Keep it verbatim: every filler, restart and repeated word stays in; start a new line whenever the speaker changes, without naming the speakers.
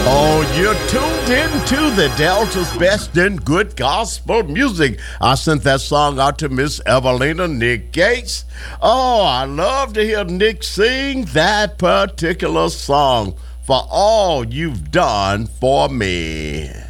Oh, you're tuned into the Delta's best in good gospel music. I sent that song out to Miss Evelina Nick Gates. Oh, I love to hear Nick sing that particular song, For All You've Done for Me.